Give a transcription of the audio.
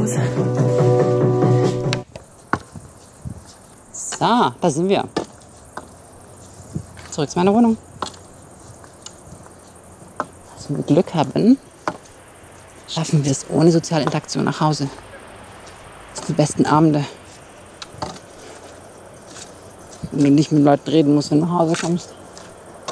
Hause. So, da sind wir. Zurück zu meiner Wohnung. Also, wenn wir Glück haben, schaffen wir es ohne soziale Interaktion nach Hause. Das sind die besten Abende. Wenn du nicht mit Leuten reden musst, wenn du nach Hause kommst.